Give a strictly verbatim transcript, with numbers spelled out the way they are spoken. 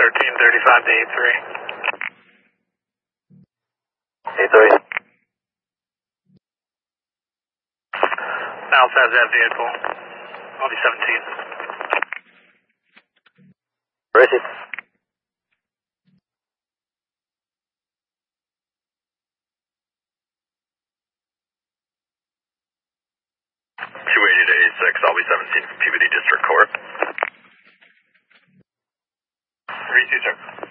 thirteen thirty-five to eight three. eight three. Mouse has that vehicle. I'll be seventeen. Where is it? two eighty to eight six, I'll be seventeen from Peabody District Court. three two sir.